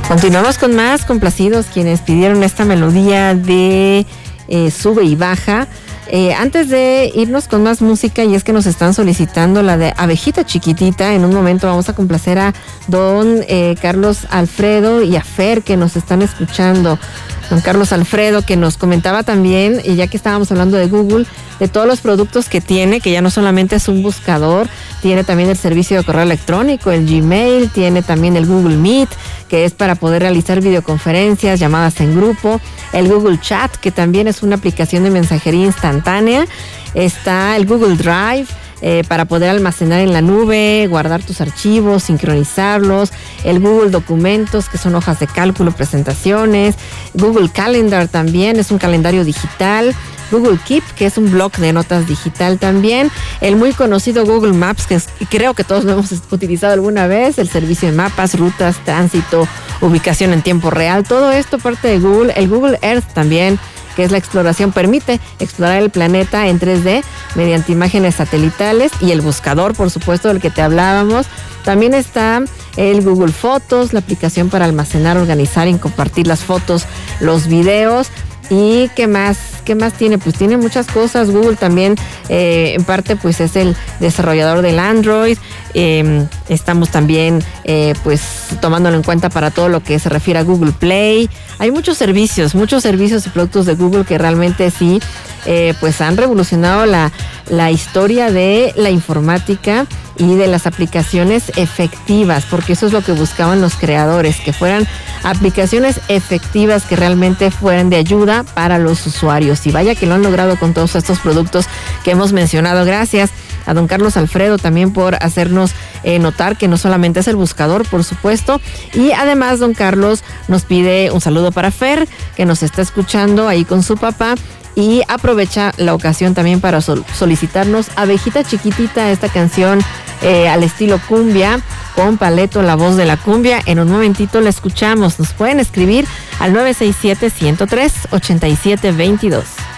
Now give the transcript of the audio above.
Continuamos con más complacidos quienes pidieron esta melodía de Sube y Baja. Antes de irnos con más música, y es que nos están solicitando la de Abejita Chiquitita, en un momento vamos a complacer a don Carlos Alfredo y a Fer, que nos están escuchando. Don Carlos Alfredo, que nos comentaba también, y ya que estábamos hablando de Google, de todos los productos que tiene, que ya no solamente es un buscador, tiene también el servicio de correo electrónico, el Gmail, tiene también el Google Meet, que es para poder realizar videoconferencias, llamadas en grupo, el Google Chat, que también es una aplicación de mensajería instantánea, está el Google Drive, para poder almacenar en la nube, guardar tus archivos, sincronizarlos, el Google Documentos, que son hojas de cálculo, presentaciones, Google Calendar también, es un calendario digital, Google Keep, que es un blog de notas digital también, el muy conocido Google Maps, que creo que todos lo hemos utilizado alguna vez, el servicio de mapas, rutas, tránsito, ubicación en tiempo real, todo esto parte de Google, el Google Earth también, que es la exploración, permite explorar el planeta en 3D mediante imágenes satelitales, y el buscador, por supuesto, del que te hablábamos. También está el Google Fotos, la aplicación para almacenar, organizar y compartir las fotos, los videos. ¿Y qué más tiene? Pues tiene muchas cosas. Google también, en parte, pues es el desarrollador del Android. Estamos también, pues, tomándolo en cuenta para todo lo que se refiere a Google Play. Hay muchos servicios y productos de Google que realmente sí, pues han revolucionado la historia de la informática y de las aplicaciones efectivas, porque eso es lo que buscaban los creadores, que fueran aplicaciones efectivas que realmente fueran de ayuda para los usuarios. Y vaya que lo han logrado con todos estos productos que hemos mencionado. Gracias a don Carlos Alfredo también por hacernos notar que no solamente es el buscador, por supuesto. Y además don Carlos nos pide un saludo para Fer, que nos está escuchando ahí con su papá. Y aprovecha la ocasión también para solicitarnos Abejita Chiquitita, esta canción al estilo cumbia, con Paleto, la voz de la cumbia. En un momentito la escuchamos. Nos pueden escribir al 967-103-8722.